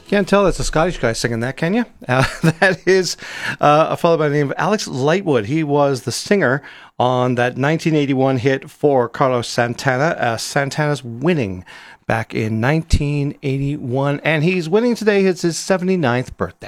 Can't tell that's a Scottish guy singing that, can you? That is a fellow by the name of Alex Lightwood. He was the singer on that 1981 hit for Carlos Santana. Santana's Winning back in 1981. And he's winning today. It's his 79th birthday.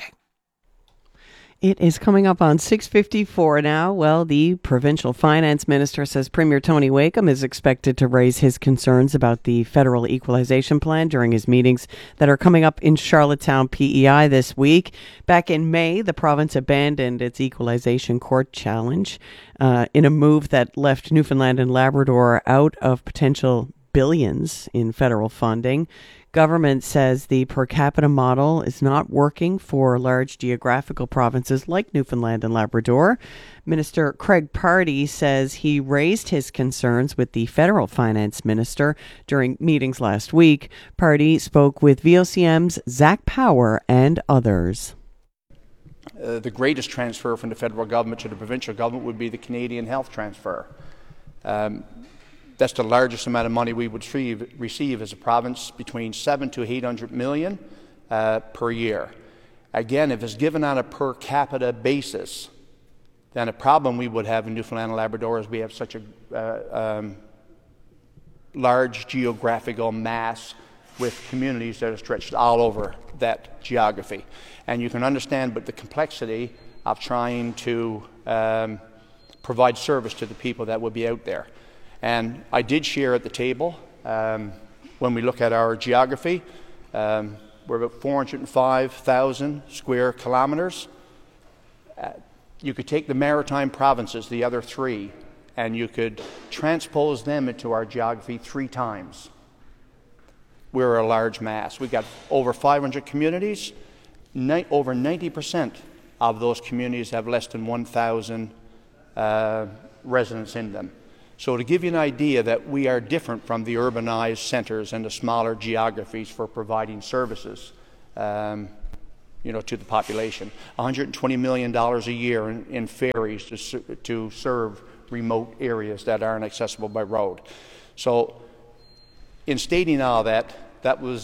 It is coming up on 6:54 now. Well, the provincial finance minister says Premier Tony Wakeham is expected to raise his concerns about the federal equalization plan during his meetings that are coming up in Charlottetown PEI this week. Back in May, the province abandoned its equalization court challenge in a move that left Newfoundland and Labrador out of potential billions in federal funding. Government says the per capita model is not working for large geographical provinces like Newfoundland and Labrador. Minister Craig Pardee says he raised his concerns with the federal finance minister during meetings last week. Pardee spoke with VOCM's Zach Power and others. The greatest transfer from the federal government to the provincial government would be the Canadian health transfer. That's the largest amount of money we would receive as a province, between 700 to 800 million per year. Again, if it's given on a per capita basis, then a problem we would have in Newfoundland and Labrador is we have such a large geographical mass with communities that are stretched all over that geography. And you can understand but the complexity of trying to provide service to the people that would be out there. And I did share at the table, when we look at our geography, we're about 405,000 square kilometers. You could take the maritime provinces, the other three, and you could transpose them into our geography 3 times. We're a large mass. We've got over 500 communities. Over 90% of those communities have less than 1,000 residents in them. So to give you an idea that we are different from the urbanized centres and the smaller geographies for providing services, to the population. $120 million a year in ferries to serve remote areas that aren't accessible by road. So in stating all that, that was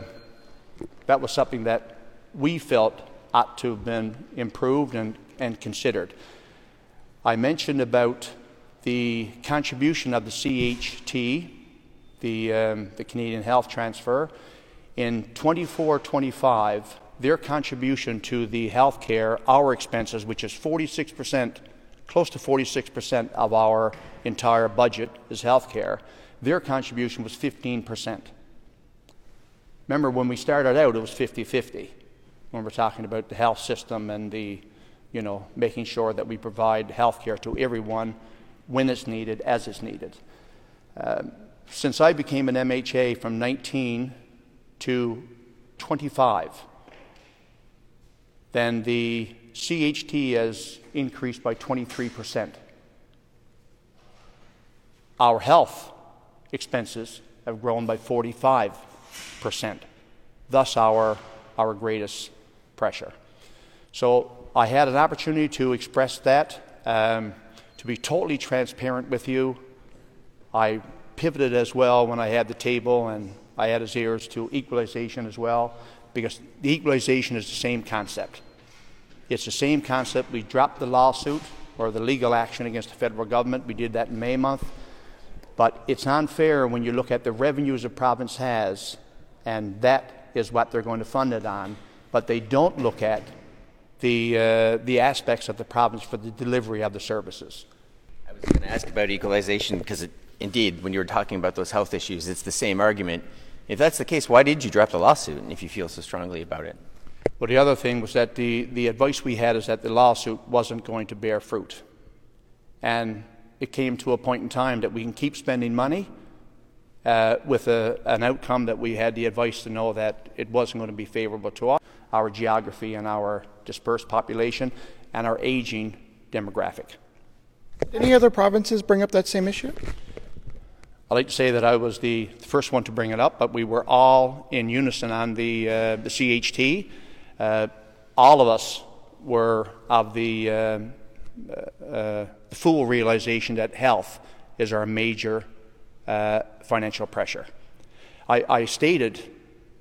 something that we felt ought to have been improved and considered. I mentioned about the contribution of the CHT, the Canadian Health Transfer. In 24-25, their contribution to the health care, our expenses, which is 46%, close to 46% of our entire budget is health care, their contribution was 15%. Remember, when we started out, it was 50-50, when we're talking about the health system and making sure that we provide health care to everyone when it's needed, as it's needed. Since I became an MHA from 19 to 25, then the CHT has increased by 23%. Our health expenses have grown by 45%, thus our greatest pressure. So I had an opportunity to express that. To be totally transparent with you, I pivoted as well when I had the table, and I had his ears to equalization as well, because the equalization is the same concept. It's the same concept. We dropped the lawsuit or the legal action against the federal government. We did that in May month. But it's unfair when you look at the revenues a province has, and that is what they're going to fund it on, but they don't look at the aspects of the province for the delivery of the services. I was going to ask about equalization because, indeed, when you were talking about those health issues, it's the same argument. If that's the case, why did you drop the lawsuit, and if you feel so strongly about it? Well, the other thing was that the advice we had is that the lawsuit wasn't going to bear fruit. And it came to a point in time that we can keep spending money with an outcome that we had the advice to know that it wasn't going to be favorable to us, our geography and our dispersed population and our aging demographic. Did any other provinces bring up that same issue? I'd like to say that I was the first one to bring it up, but we were all in unison on the CHT. All of us were of the full realization that health is our major financial pressure. I stated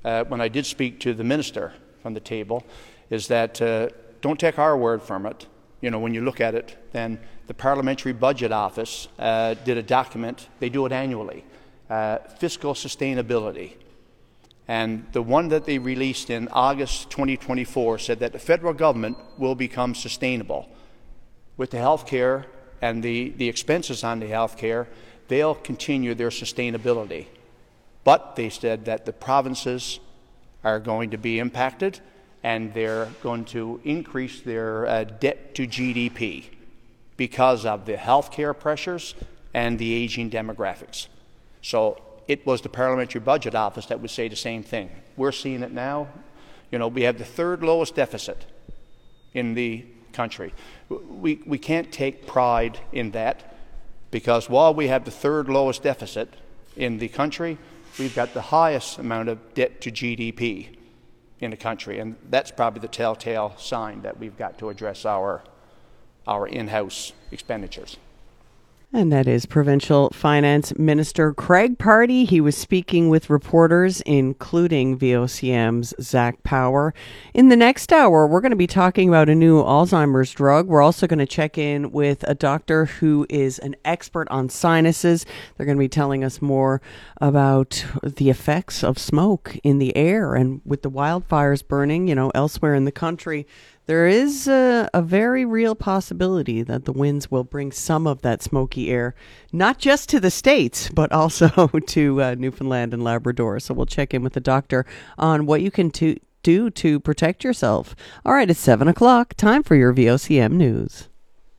when I did speak to the minister from the table is that don't take our word from it. You know, when you look at it, then the Parliamentary Budget Office did a document. They do it annually, fiscal sustainability. And the one that they released in August 2024 said that the federal government will become sustainable. With the health care and the expenses on the health care, they'll continue their sustainability. But they said that the provinces are going to be impacted and they're going to increase their debt to GDP because of the health care pressures and the aging demographics. So it was the Parliamentary Budget Office that would say the same thing. We're seeing it now. You know, we have the third lowest deficit in the country. We can't take pride in that because while we have the third lowest deficit in the country, we've got the highest amount of debt to GDP in the country. And that's probably the telltale sign that we've got to address our in-house expenditures. And that is Provincial Finance Minister Craig Pardy. He was speaking with reporters, including VOCM's Zach Power. In the next hour, we're going to be talking about a new Alzheimer's drug. We're also going to check in with a doctor who is an expert on sinuses. They're going to be telling us more about the effects of smoke in the air. And with the wildfires burning, elsewhere in the country, there is a very real possibility that the winds will bring some of that smoky air, not just to the States, but also to Newfoundland and Labrador. So we'll check in with the doctor on what you can do to protect yourself. All right, it's 7 o'clock. Time for your VOCM News.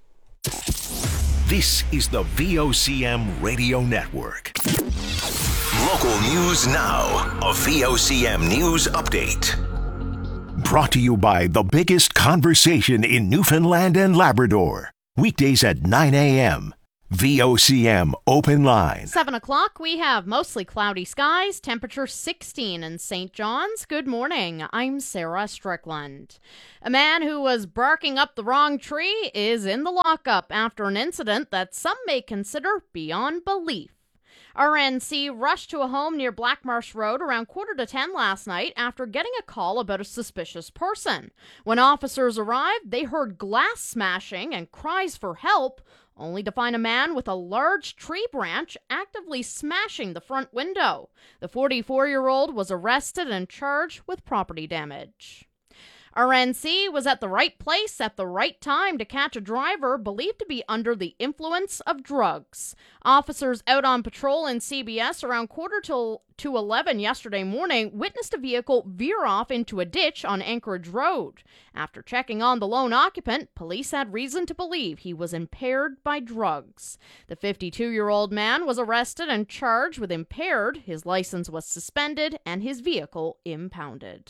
This is the VOCM Radio Network. Local news now. A VOCM News Update. Brought to you by the biggest conversation in Newfoundland and Labrador. Weekdays at 9 a.m. VOCM Open Line. 7 o'clock, we have mostly cloudy skies, temperature 16 in St. John's. Good morning, I'm Sarah Strickland. A man who was barking up the wrong tree is in the lockup after an incident that some may consider beyond belief. RNC rushed to a home near Blackmarsh Road around 9:45 last night after getting a call about a suspicious person. When officers arrived, they heard glass smashing and cries for help, only to find a man with a large tree branch actively smashing the front window. The 44-year-old was arrested and charged with property damage. RNC was at the right place at the right time to catch a driver believed to be under the influence of drugs. Officers out on patrol in CBS around 10:45 yesterday morning witnessed a vehicle veer off into a ditch on Anchorage Road. After checking on the lone occupant, police had reason to believe he was impaired by drugs. The 52-year-old man was arrested and charged with impaired. His license was suspended and his vehicle impounded.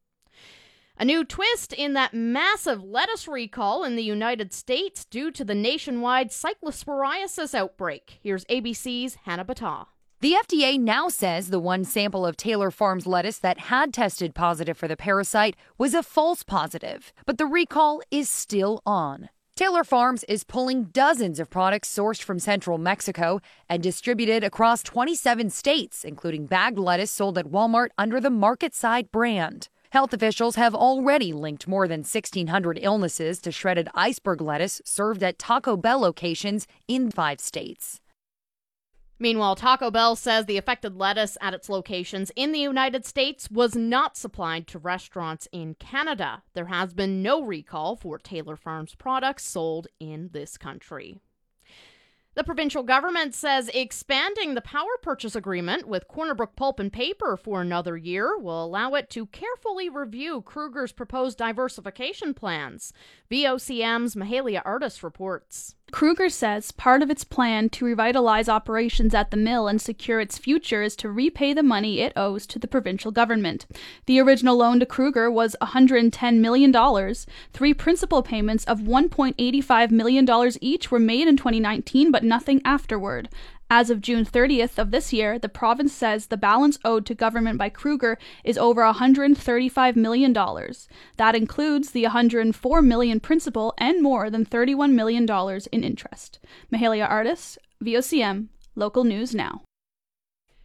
A new twist in that massive lettuce recall in the United States due to the nationwide cyclosporiasis outbreak. Here's ABC's Hannah Battah. The FDA now says the one sample of Taylor Farms lettuce that had tested positive for the parasite was a false positive, but the recall is still on. Taylor Farms is pulling dozens of products sourced from central Mexico and distributed across 27 states, including bagged lettuce sold at Walmart under the Market Side brand. Health officials have already linked more than 1,600 illnesses to shredded iceberg lettuce served at Taco Bell locations in 5 states. Meanwhile, Taco Bell says the affected lettuce at its locations in the United States was not supplied to restaurants in Canada. There has been no recall for Taylor Farms products sold in this country. The provincial government says expanding the power purchase agreement with Corner Brook Pulp and Paper for another year will allow it to carefully review Kruger's proposed diversification plans. VOCM's Mahalia Artis reports. Kruger says part of its plan to revitalize operations at the mill and secure its future is to repay the money it owes to the provincial government. The original loan to Kruger was $110 million. 3 principal payments of $1.85 million each were made in 2019, but nothing afterward. As of June 30th of this year, the province says the balance owed to government by Kruger is over $135 million. That includes the $104 million principal and more than $31 million in interest. Mahalia Artis, VOCM, Local News Now.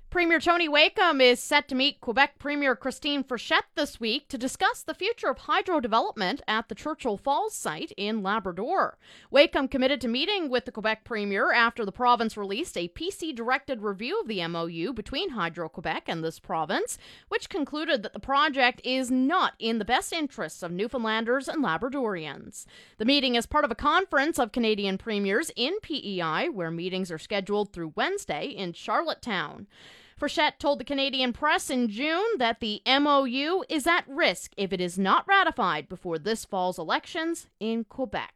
Premier Tony Wakeham is set to meet Quebec Premier Christine Frechette this week to discuss the future of hydro development at the Churchill Falls site in Labrador. Wakeham committed to meeting with the Quebec Premier after the province released a PC-directed review of the MOU between Hydro-Quebec and this province, which concluded that the project is not in the best interests of Newfoundlanders and Labradorians. The meeting is part of a conference of Canadian premiers in PEI, where meetings are scheduled through Wednesday in Charlottetown. Frechette told the Canadian press in June that the MOU is at risk if it is not ratified before this fall's elections in Quebec.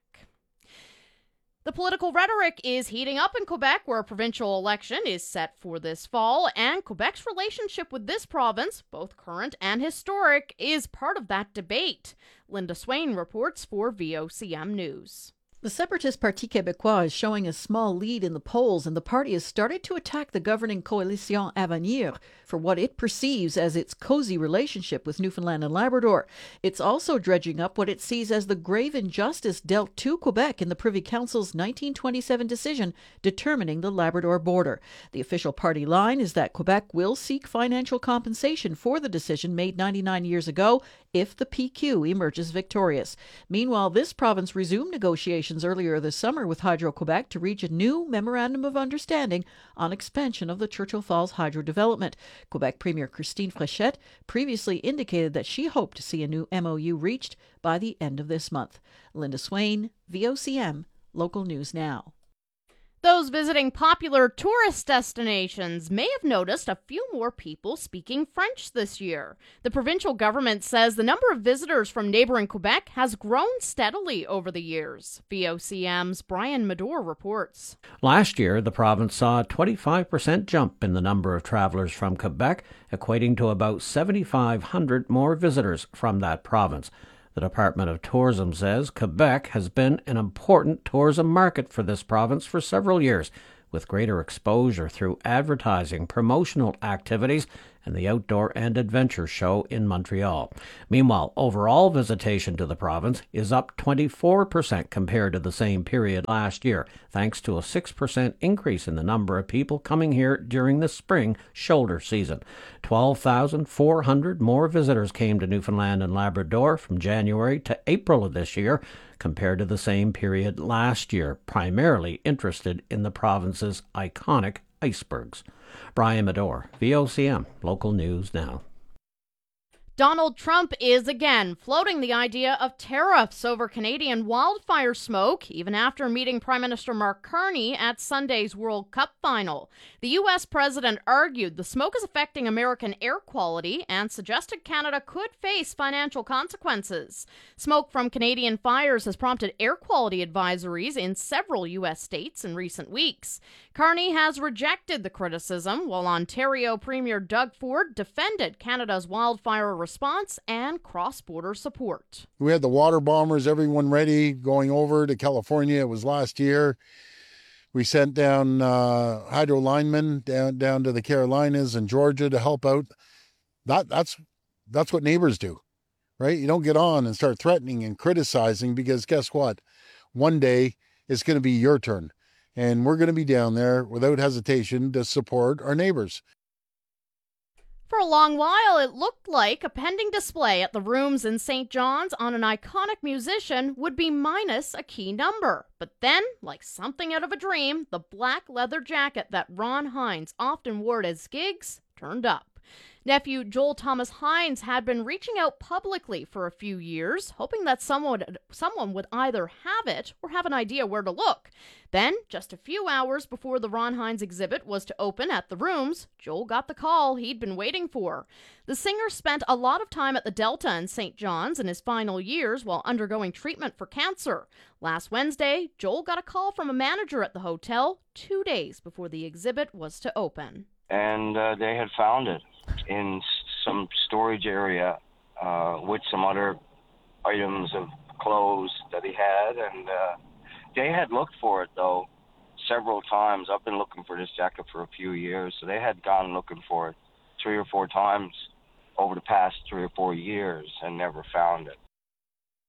The political rhetoric is heating up in Quebec, where a provincial election is set for this fall, and Quebec's relationship with this province, both current and historic, is part of that debate. Linda Swain reports for VOCM News. The separatist Parti Québécois is showing a small lead in the polls, and the party has started to attack the governing Coalition Avenir for what it perceives as its cozy relationship with Newfoundland and Labrador. It's also dredging up what it sees as the grave injustice dealt to Quebec in the Privy Council's 1927 decision determining the Labrador border. The official party line is that Quebec will seek financial compensation for the decision made 99 years ago if the PQ emerges victorious. Meanwhile, this province resumed negotiations earlier this summer with Hydro-Quebec to reach a new memorandum of understanding on expansion of the Churchill Falls hydro development. Quebec Premier Christine Frechette previously indicated that she hoped to see a new MOU reached by the end of this month. Linda Swain, VOCM, Local News Now. Those visiting popular tourist destinations may have noticed a few more people speaking French this year. The provincial government says the number of visitors from neighboring Quebec has grown steadily over the years. VOCM's Brian Medor reports. Last year, the province saw a 25% jump in the number of travelers from Quebec, equating to about 7,500 more visitors from that province. The Department of Tourism says Quebec has been an important tourism market for this province for several years, with greater exposure through advertising, promotional activities, and the Outdoor and Adventure Show in Montreal. Meanwhile, overall visitation to the province is up 24% compared to the same period last year, thanks to a 6% increase in the number of people coming here during the spring shoulder season. 12,400 more visitors came to Newfoundland and Labrador from January to April of this year, compared to the same period last year, primarily interested in the province's iconic icebergs. Brian Medor, VOCM, Local News Now. Donald Trump is again floating the idea of tariffs over Canadian wildfire smoke, even after meeting Prime Minister Mark Carney at Sunday's World Cup final. The U.S. president argued the smoke is affecting American air quality and suggested Canada could face financial consequences. Smoke from Canadian fires has prompted air quality advisories in several U.S. states in recent weeks. Carney has rejected the criticism, while Ontario Premier Doug Ford defended Canada's wildfire response and cross-border support. We had the water bombers, everyone ready, going over to California. It was last year. We sent down hydro linemen down to the Carolinas and Georgia to help out. That's what neighbors do, right? You don't get on and start threatening and criticizing, because guess what? One day it's going to be your turn. And we're going to be down there without hesitation to support our neighbors. For a long while, it looked like a pending display at the Rooms in St. John's on an iconic musician would be minus a key number. But then, like something out of a dream, the black leather jacket that Ron Hines often wore at his gigs turned up. Nephew Joel Thomas Hines had been reaching out publicly for a few years, hoping that someone would either have it or have an idea where to look. Then, just a few hours before the Ron Hines exhibit was to open at the Rooms, Joel got the call he'd been waiting for. The singer spent a lot of time at the Delta in St. John's in his final years while undergoing treatment for cancer. Last Wednesday, Joel got a call from a manager at the hotel 2 days before the exhibit was to open. And they had found it in some storage area with some other items of clothes that he had. And they had looked for it, though, several times. I've been looking for this jacket for a few years, so they had gone looking for it 3 or 4 times over the past 3 or 4 years and never found it.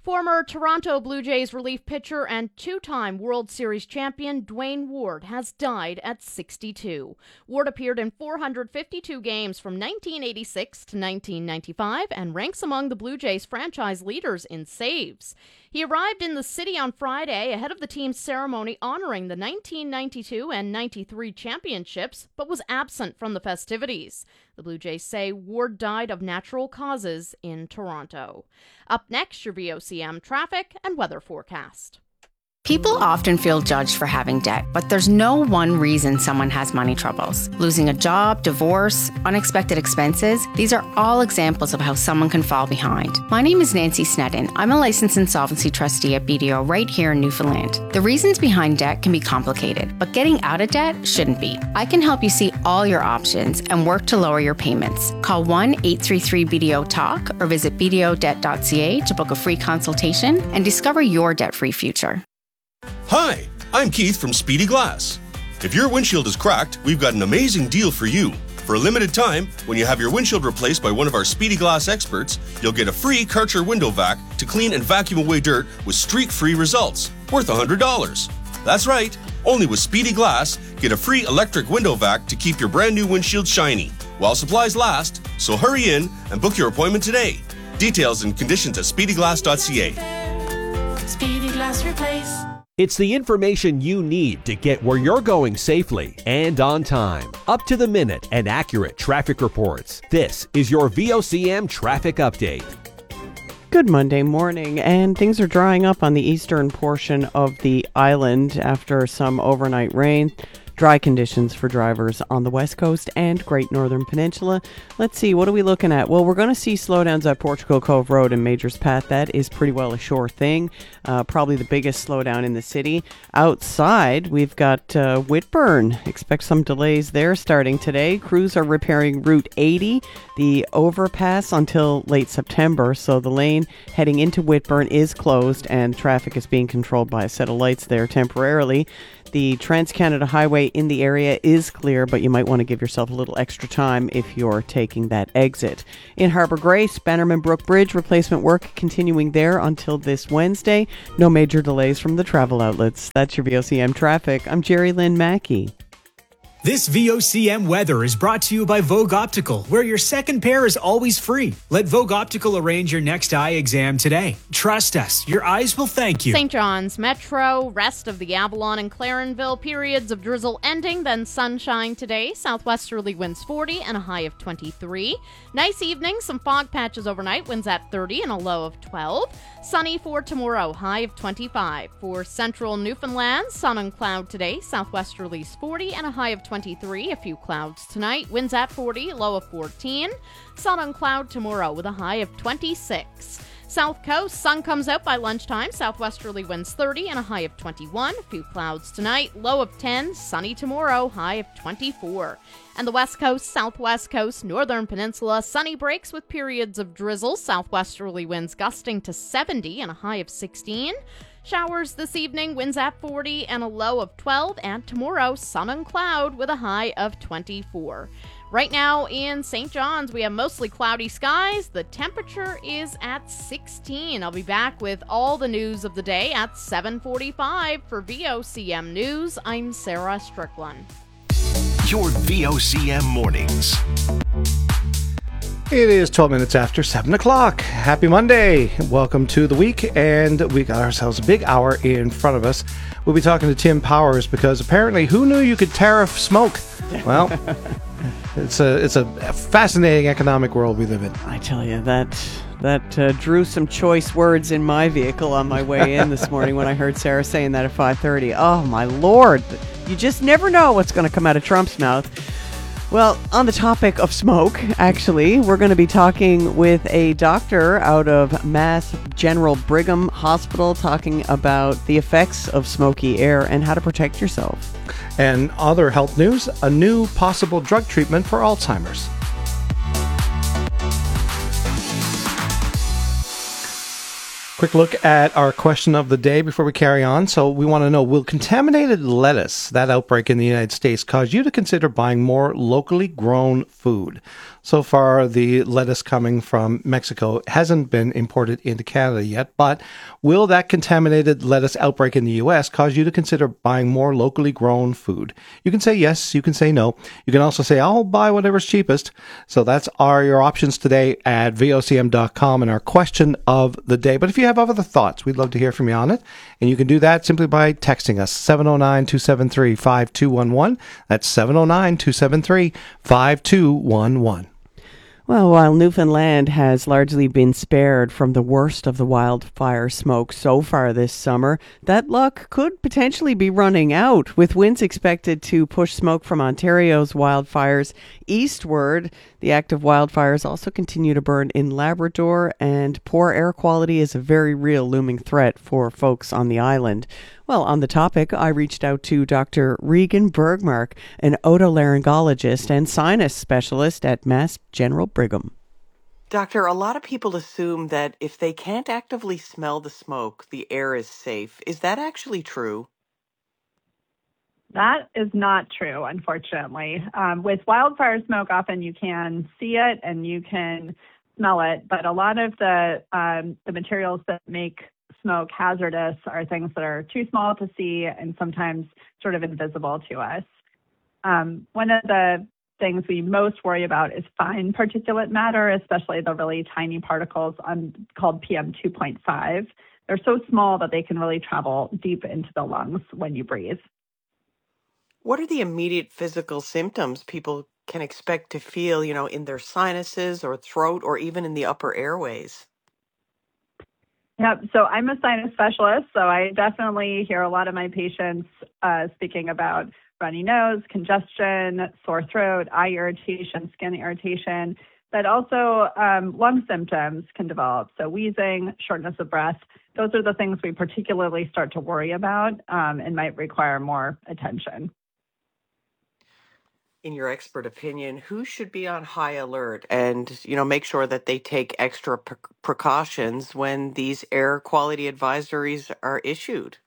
Former Toronto Blue Jays relief pitcher and two-time World Series champion Dwayne Ward has died at 62. Ward appeared in 452 games from 1986 to 1995 and ranks among the Blue Jays franchise leaders in saves. He arrived in the city on Friday ahead of the team's ceremony honoring the 1992 and 93 championships, but was absent from the festivities. The Blue Jays say Ward died of natural causes in Toronto. Up next, your VOCM traffic and weather forecast. People often feel judged for having debt, but there's no one reason someone has money troubles. Losing a job, divorce, unexpected expenses, these are all examples of how someone can fall behind. My name is Nancy Sneddon. I'm a licensed insolvency trustee at BDO right here in Newfoundland. The reasons behind debt can be complicated, but getting out of debt shouldn't be. I can help you see all your options and work to lower your payments. Call 1-833-BDO-TALK or visit bdodebt.ca to book a free consultation and discover your debt-free future. Hi, I'm Keith from Speedy Glass. If your windshield is cracked, we've got an amazing deal for you. For a limited time, when you have your windshield replaced by one of our Speedy Glass experts, you'll get a free Karcher window vac to clean and vacuum away dirt with streak-free results, worth $100. That's right, only with Speedy Glass, get a free electric window vac to keep your brand new windshield shiny, while supplies last, so hurry in and book your appointment today. Details and conditions at speedyglass.ca. Speedy Glass Replace. It's the information you need to get where you're going safely and on time. Up to the minute and accurate traffic reports. This is your VOCM traffic update. Good Monday morning, and things are drying up on the eastern portion of the island after some overnight rain. Dry conditions for drivers on the west coast and Great Northern Peninsula. Let's see, what are we looking at? Well, we're going to see slowdowns at Portugal Cove Road and Majors Path. That is pretty well a sure thing. Probably the biggest slowdown in the city. Outside, we've got Whitburn. Expect some delays there starting today. Crews are repairing Route 80, the overpass, until late September. So the lane heading into Whitburn is closed and traffic is being controlled by a set of lights there temporarily. The Trans-Canada Highway in the area is clear, but you might want to give yourself a little extra time if you're taking that exit. In Harbour Grace, Bannerman Brook Bridge replacement work continuing there until this Wednesday. No major delays from the travel outlets. That's your VOCM traffic. I'm Jerry Lynn Mackey. This VOCM weather is brought to you by Vogue Optical, where your second pair is always free. Let Vogue Optical arrange your next eye exam today. Trust us, your eyes will thank you. St. John's Metro, rest of the Avalon and Clarenville, periods of drizzle ending, then sunshine today. Southwesterly winds 40 and a high of 23. Nice evening, some fog patches overnight, winds at 30 and a low of 12. Sunny for tomorrow, high of 25. For central Newfoundland, sun and cloud today, southwesterlies 40 and a high of 23. A few clouds tonight, winds at 40, low of 14. Sun and cloud tomorrow with a high of 26. South Coast, sun comes out by lunchtime, southwesterly winds 30 and a high of 21. A few clouds tonight, low of 10. Sunny tomorrow, high of 24. And the West Coast, Southwest Coast, Northern Peninsula, sunny breaks with periods of drizzle, southwesterly winds gusting to 70 and a high of 16. Showers this evening, winds at 40 and a low of 12. And tomorrow, sun and cloud with a high of 24. Right now in St. John's, we have mostly cloudy skies. The temperature is at 16. I'll be back with all the news of the day at 7:45 for VOCM News. I'm Sarah Strickland. Your VOCM mornings. It is 12 minutes after 7 o'clock. Happy Monday. Welcome to the week, and we got ourselves a big hour in front of us. We'll be talking to Tim Powers because apparently, who knew you could tariff smoke? Well, it's a fascinating economic world we live in. I tell you, that drew some choice words in my vehicle on my way in this morning when I heard Sarah saying that at 5:30. Oh, my Lord. You just never know what's going to come out of Trump's mouth. Well, on the topic of smoke, actually, we're going to be talking with a doctor out of Mass General Brigham Hospital talking about the effects of smoky air and how to protect yourself. And other health news, a new possible drug treatment for Alzheimer's. Quick look at our question of the day before we carry on. So we want to know, will contaminated lettuce, that outbreak in the United States, cause you to consider buying more locally grown food? So far, the lettuce coming from Mexico hasn't been imported into Canada yet, but will that contaminated lettuce outbreak in the U.S. cause you to consider buying more locally grown food? You can say yes, you can say no. You can also say, I'll buy whatever's cheapest. So that's your options today at vocm.com and our question of the day. But if you have other thoughts, we'd love to hear from you on it. And you can do that simply by texting us, 709-273-5211. That's 709-273-5211. Well, while Newfoundland has largely been spared from the worst of the wildfire smoke so far this summer, that luck could potentially be running out, with winds expected to push smoke from Ontario's wildfires eastward. The active wildfires also continue to burn in Labrador, and poor air quality is a very real looming threat for folks on the island. Well, on the topic, I reached out to Dr. Regan Bergmark, an otolaryngologist and sinus specialist at Mass General Brigham. Doctor, a lot of people assume that if they can't actively smell the smoke, the air is safe. Is that actually true? That is not true, unfortunately. With wildfire smoke, often you can see it and you can smell it, but a lot of the materials that make smoke hazardous are things that are too small to see and sometimes sort of invisible to us. One of the things we most worry about is fine particulate matter, especially the really tiny particles called PM2.5. They're so small that they can really travel deep into the lungs when you breathe. What are the immediate physical symptoms people can expect to feel, in their sinuses or throat or even in the upper airways? Yep. So I'm a sinus specialist, so I definitely hear a lot of my patients speaking about runny nose, congestion, sore throat, eye irritation, skin irritation, but also lung symptoms can develop. So wheezing, shortness of breath, those are the things we particularly start to worry about and might require more attention. In your expert opinion, who should be on high alert and, make sure that they take extra precautions when these air quality advisories are issued?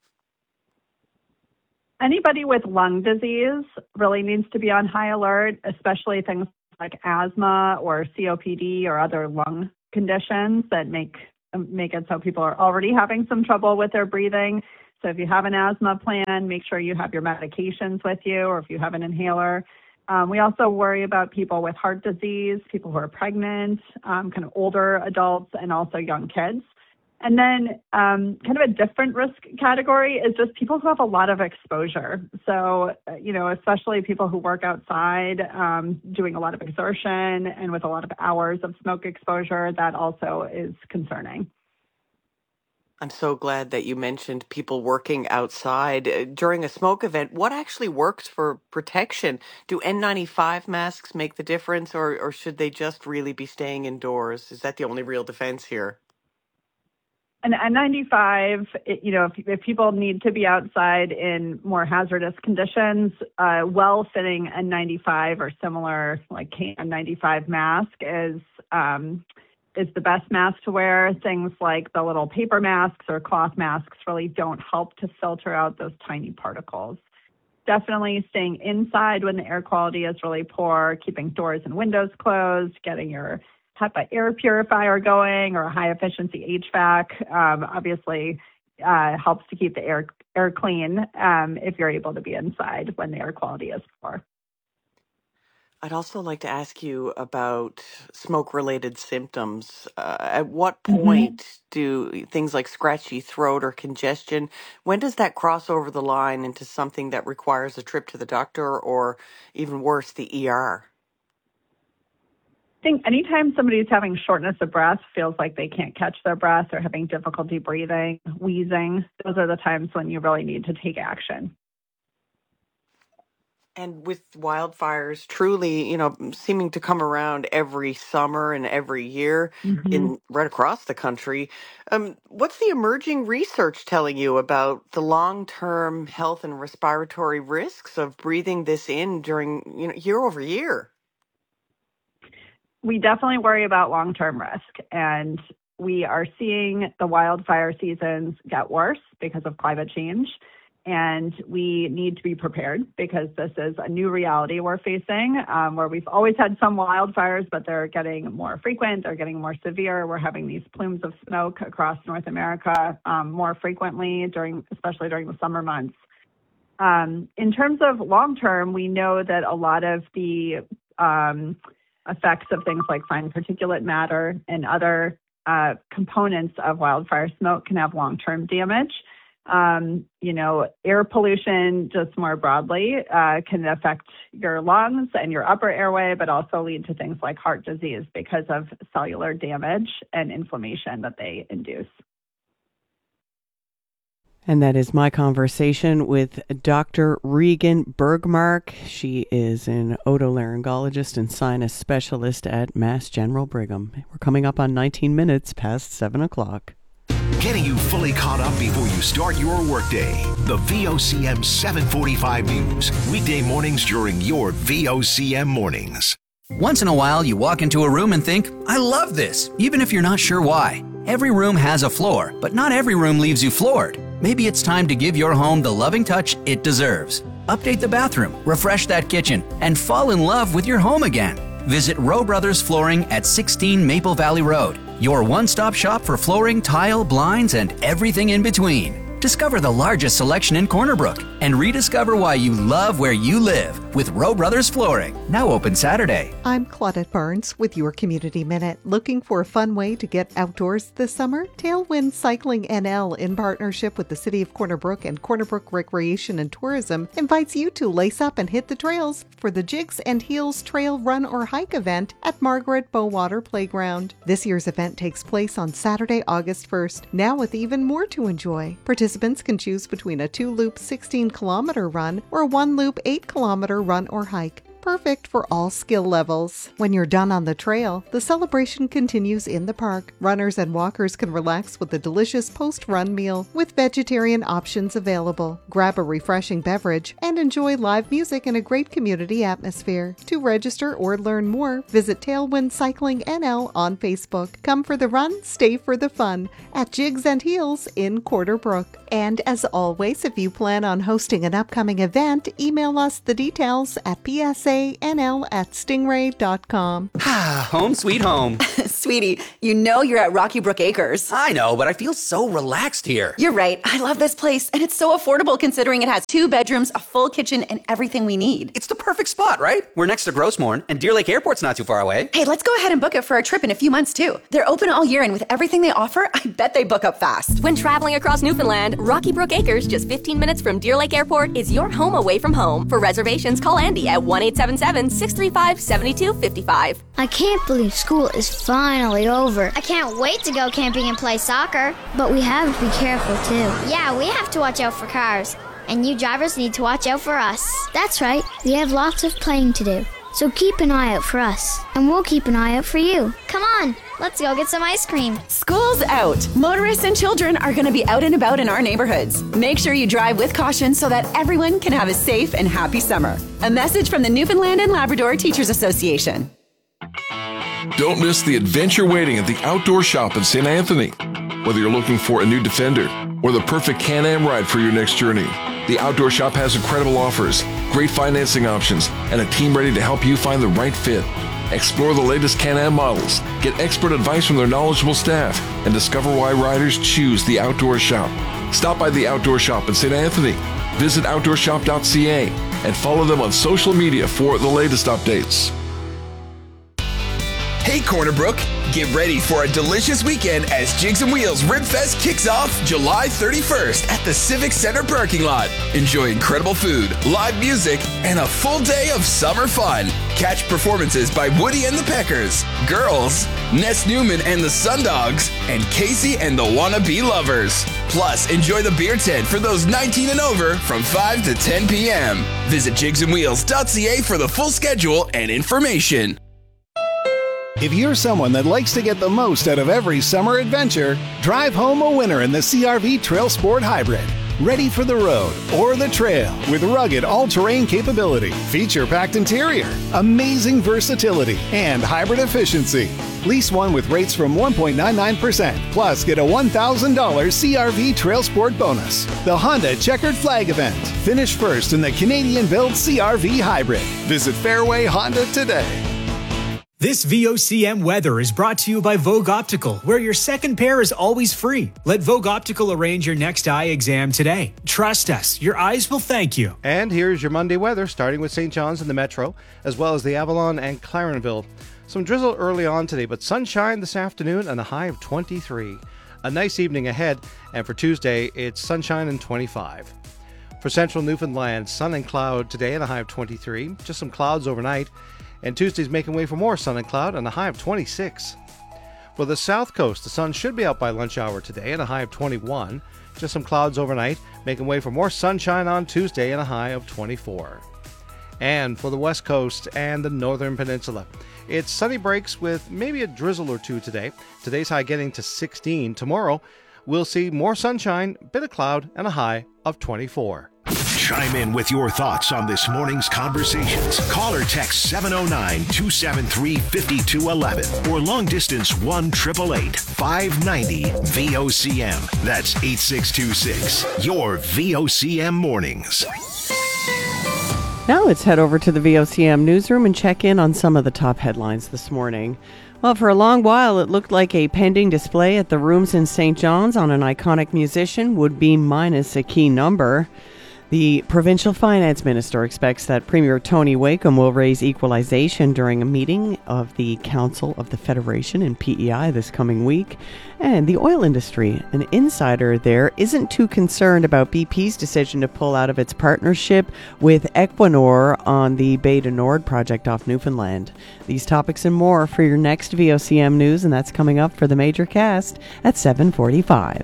Anybody with lung disease really needs to be on high alert, especially things like asthma or COPD or other lung conditions that make it so people are already having some trouble with their breathing. So if you have an asthma plan, make sure you have your medications with you, or if you have an inhaler. We also worry about people with heart disease, people who are pregnant, kind of older adults, and also young kids. And then kind of a different risk category is just people who have a lot of exposure. So, especially people who work outside, doing a lot of exertion and with a lot of hours of smoke exposure, that also is concerning. I'm so glad that you mentioned people working outside during a smoke event. What actually works for protection? Do N95 masks make the difference, or should they just really be staying indoors? Is that the only real defense here? An N95, if people need to be outside in more hazardous conditions, well-fitting N95 or similar like KN95 mask is the best mask to wear. Things like the little paper masks or cloth masks really don't help to filter out those tiny particles. Definitely staying inside when the air quality is really poor, keeping doors and windows closed, getting your HEPA air purifier going or a high efficiency HVAC obviously helps to keep the air clean if you're able to be inside when the air quality is poor. I'd also like to ask you about smoke-related symptoms. At what point do things like scratchy throat or congestion, when does that cross over the line into something that requires a trip to the doctor or even worse, the ER? I think anytime somebody's having shortness of breath, feels like they can't catch their breath or having difficulty breathing, wheezing, those are the times when you really need to take action. And with wildfires truly, seeming to come around every summer and every year right across the country, what's the emerging research telling you about the long-term health and respiratory risks of breathing this in during, year over year? We definitely worry about long-term risk, and we are seeing the wildfire seasons get worse because of climate change. And we need to be prepared because this is a new reality we're facing, where we've always had some wildfires, but they're getting more frequent, they're getting more severe. We're having these plumes of smoke across North America more frequently, especially during the summer months. In terms of long term, we know that a lot of the effects of things like fine particulate matter and other components of wildfire smoke can have long-term damage. Air pollution just more broadly can affect your lungs and your upper airway, but also lead to things like heart disease because of cellular damage and inflammation that they induce. And that is my conversation with Dr. Regan Bergmark. She is an otolaryngologist and sinus specialist at Mass General Brigham. We're coming up on 19 minutes past 7 o'clock. Getting you fully caught up before you start your workday. The VOCM 745 News. Weekday mornings during your VOCM mornings. Once in a while, you walk into a room and think, I love this, even if you're not sure why. Every room has a floor, but not every room leaves you floored. Maybe it's time to give your home the loving touch it deserves. Update the bathroom, refresh that kitchen, and fall in love with your home again. Visit Rowe Brothers Flooring at 16 Maple Valley Road, your one-stop shop for flooring, tile, blinds, and everything in between. Discover the largest selection in Corner Brook and rediscover why you love where you live with Rowe Brothers Flooring. Now open Saturday. I'm Claudette Barnes with your Community Minute. Looking for a fun way to get outdoors this summer? Tailwind Cycling NL, in partnership with the City of Corner Brook and Corner Brook Recreation and Tourism, invites you to lace up and hit the trails for the Jigs and Heels Trail Run or Hike event at Margaret Bowater Playground. This year's event takes place on Saturday, August 1st, now with even more to enjoy. Participants can choose between a 2-loop 16-kilometer run or a 1-loop 8-kilometer run or hike. Perfect for all skill levels. When you're done on the trail, the celebration continues in the park. Runners and walkers can relax with a delicious post-run meal with vegetarian options available. Grab a refreshing beverage and enjoy live music in a great community atmosphere. To register or learn more, visit Tailwind Cycling NL on Facebook. Come for the run, stay for the fun at Jigs and Heels in Corner Brook. And as always, if you plan on hosting an upcoming event, email us the details at psanl@stingray.com. Home sweet home. Sweetie, you know you're at Rocky Brook Acres. I know, but I feel so relaxed here. You're right. I love this place, and it's so affordable considering it has 2 bedrooms, a full kitchen, and everything we need. It's the perfect spot, right? We're next to Grossmorn, and Deer Lake Airport's not too far away. Hey, let's go ahead and book it for a trip in a few months, too. They're open all year, and with everything they offer, I bet they book up fast. When traveling across Newfoundland, Rocky Brook Acres, just 15 minutes from Deer Lake Airport, is your home away from home. For reservations, call Andy at 1-877-635-7255. I can't believe school is finally over. I can't wait to go camping and play soccer. But we have to be careful, too. Yeah, we have to watch out for cars. And you drivers need to watch out for us. That's right. We have lots of playing to do. So keep an eye out for us. And we'll keep an eye out for you. Come on, let's go get some ice cream. School's out. Motorists and children are going to be out and about in our neighborhoods. Make sure you drive with caution so that everyone can have a safe and happy summer. A message from the Newfoundland and Labrador Teachers Association. Don't miss the adventure waiting at the Outdoor Shop in St. Anthony. Whether you're looking for a new Defender or the perfect Can-Am ride for your next journey, the Outdoor Shop has incredible offers, great financing options, and a team ready to help you find the right fit. Explore the latest Can-Am models, get expert advice from their knowledgeable staff, and discover why riders choose the Outdoor Shop. Stop by the Outdoor Shop in St. Anthony. Visit outdoorshop.ca and follow them on social media for the latest updates. Hey Corner Brook, get ready for a delicious weekend as Jigs and Wheels Rib Fest kicks off July 31st at the Civic Center parking lot. Enjoy incredible food, live music, and a full day of summer fun. Catch performances by Woody and the Peckers, Girls, Ness Newman and the Sundogs, and Casey and the Wannabe Lovers. Plus, enjoy the beer tent for those 19 and over from 5 to 10 p.m. Visit jigsandwheels.ca for the full schedule and information. If you're someone that likes to get the most out of every summer adventure, drive home a winner in the CR-V Trail Sport Hybrid. Ready for the road or the trail with rugged all-terrain capability, feature-packed interior, amazing versatility, and hybrid efficiency. Lease one with rates from 1.99%, plus get a $1,000 CRV Trail Sport bonus. The Honda Checkered Flag event. Finish first in the Canadian-built CRV Hybrid. Visit Fairway Honda today. This VOCM weather is brought to you by Vogue Optical, where your second pair is always free. Let Vogue Optical arrange your next eye exam today. Trust us, your eyes will thank you. And here's your Monday weather, starting with St. John's and the Metro, as well as the Avalon and Clarenville. Some drizzle early on today, but sunshine this afternoon and a high of 23. A nice evening ahead, and for Tuesday, it's sunshine and 25. For central Newfoundland, sun and cloud today and a high of 23. Just some clouds overnight. And Tuesday's making way for more sun and cloud and a high of 26. For the south coast, the sun should be out by lunch hour today and a high of 21. Just some clouds overnight, making way for more sunshine on Tuesday and a high of 24. And for the west coast and the northern peninsula, it's sunny breaks with maybe a drizzle or two today. Today's high getting to 16. Tomorrow, we'll see more sunshine, bit of cloud, and a high of 24. Chime in with your thoughts on this morning's conversations. Call or text 709-273-5211 or long distance 1-888-590-VOCM. That's 8626. Your VOCM mornings. Now let's head over to the VOCM newsroom and check in on some of the top headlines this morning. Well, for a long while, it looked like a pending display at the Rooms in St. John's on an iconic musician would be minus a key number. The provincial finance minister expects that Premier Tony Wakeham will raise equalization during a meeting of the Council of the Federation in PEI this coming week. And the oil industry, an insider there, isn't too concerned about BP's decision to pull out of its partnership with Equinor on the Bay du Nord project off Newfoundland. These topics and more for your next VOCM news, and that's coming up for the major cast at 7:45.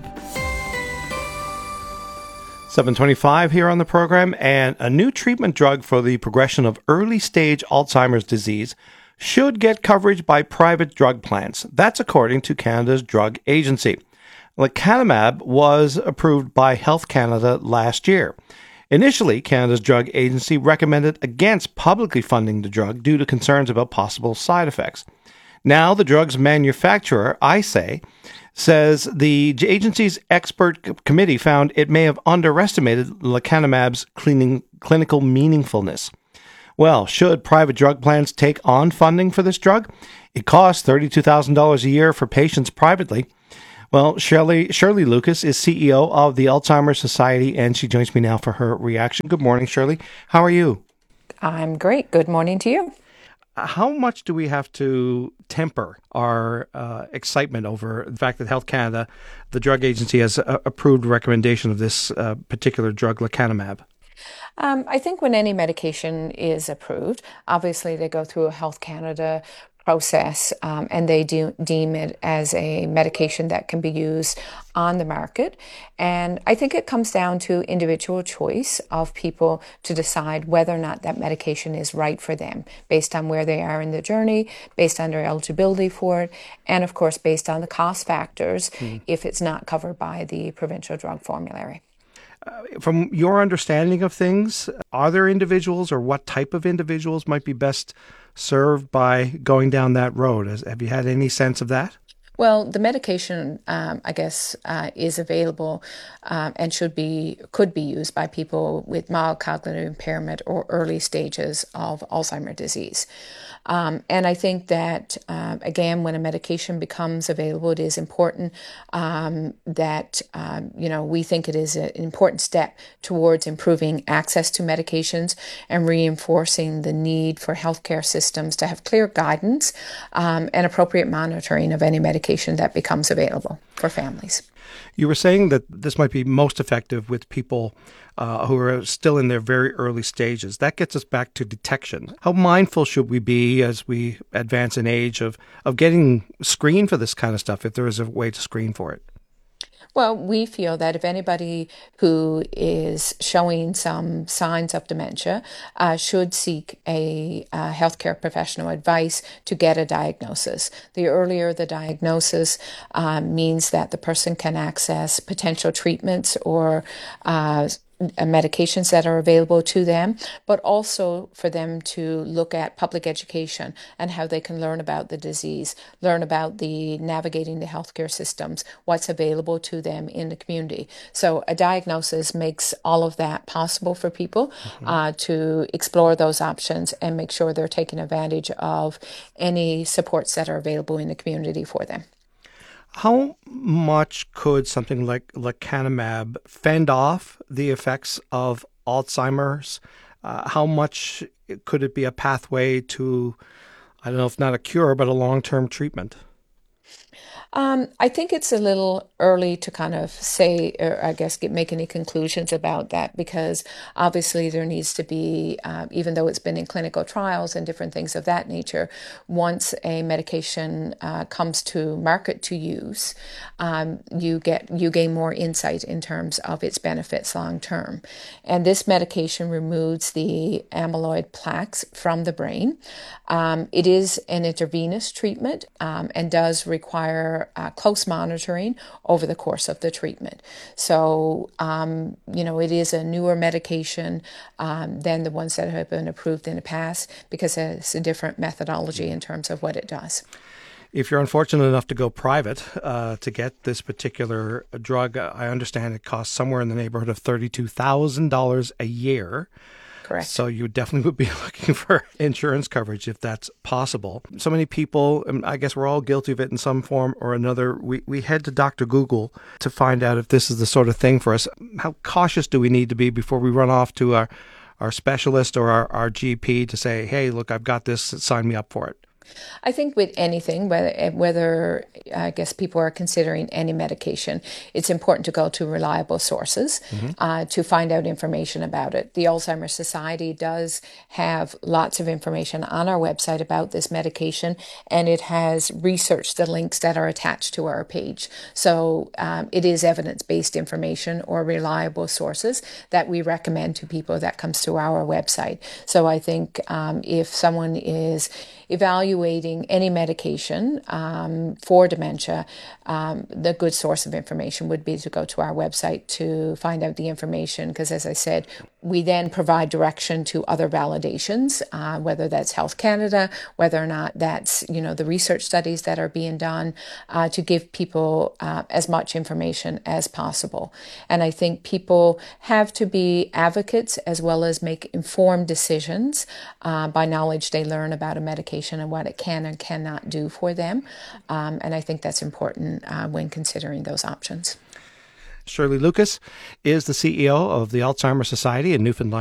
7:25 here on the program, and a new treatment drug for the progression of early-stage Alzheimer's disease should get coverage by private drug plans. That's according to Canada's drug agency. Lecanemab was approved by Health Canada last year. Initially, Canada's drug agency recommended against publicly funding the drug due to concerns about possible side effects. Now, the drug's manufacturer, ISAE, says the agency's expert committee found it may have underestimated lecanemab's clinical meaningfulness. Well, should private drug plans take on funding for this drug? It costs $32,000 a year for patients privately. Well, Shirley Lucas is CEO of the Alzheimer's Society, and she joins me now for her reaction. Good morning, Shirley. How are you? I'm great. Good morning to you. How much do we have to temper our excitement over the fact that Health Canada, the drug agency, has approved recommendation of this particular drug, lecanemab? I think when any medication is approved, obviously they go through a Health Canada process, and they deem it as a medication that can be used on the market. And I think it comes down to individual choice of people to decide whether or not that medication is right for them, based on where they are in the journey, based on their eligibility for it, and of course based on the cost factors if it's not covered by the provincial drug formulary. From your understanding of things, are there individuals, or what type of individuals might be best served by going down that road? Have you had any sense of that? Well, the medication, I guess, is available and could be used by people with mild cognitive impairment or early stages of Alzheimer's disease. And I think that, again, when a medication becomes available, it is important that, we think it is an important step towards improving access to medications and reinforcing the need for healthcare systems to have clear guidance and appropriate monitoring of any medication that becomes available for families. You were saying that this might be most effective with people who are still in their very early stages. That gets us back to detection. How mindful should we be as we advance in age of getting screened for this kind of stuff, if there is a way to screen for it? Well, we feel that if anybody who is showing some signs of dementia should seek a healthcare professional advice to get a diagnosis. The earlier the diagnosis means that the person can access potential treatments or medications that are available to them, but also for them to look at public education and how they can learn about the disease, learn about the navigating the healthcare systems, what's available to them in the community. So a diagnosis makes all of that possible for people to explore those options and make sure they're taking advantage of any supports that are available in the community for them. How much could something like lecanemab fend off the effects of Alzheimer's? How much could it be a pathway to, I don't know if not a cure, but a long-term treatment? I think it's a little early to kind of say, or I guess make any conclusions about that, because obviously there needs to be, even though it's been in clinical trials and different things of that nature, once a medication comes to market to use, you gain more insight in terms of its benefits long term. And this medication removes the amyloid plaques from the brain. It is an intravenous treatment and does require close monitoring over the course of the treatment. So, it is a newer medication than the ones that have been approved in the past because it's a different methodology in terms of what it does. If you're unfortunate enough to go private to get this particular drug, I understand it costs somewhere in the neighborhood of $32,000 a year. Correct. So you definitely would be looking for insurance coverage if that's possible. So many people, and I guess we're all guilty of it in some form or another, we head to Dr. Google to find out if this is the sort of thing for us. How cautious do we need to be before we run off to our specialist or our GP to say, hey, look, I've got this, sign me up for it? I think with anything, whether I guess people are considering any medication, it's important to go to reliable sources to find out information about it. The Alzheimer's Society does have lots of information on our website about this medication, and it has researched the links that are attached to our page. So it is evidence-based information or reliable sources that we recommend to people that comes to our website. So I think if someone is evaluating any medication for dementia, the good source of information would be to go to our website to find out the information, because as I said, we then provide direction to other validations, whether that's Health Canada, whether or not that's the research studies that are being done, to give people as much information as possible. And I think people have to be advocates as well as make informed decisions by knowledge they learn about a medication and what it can and cannot do for them. And I think that's important when considering those options. Shirley Lucas is the CEO of the Alzheimer's Society in Newfoundland.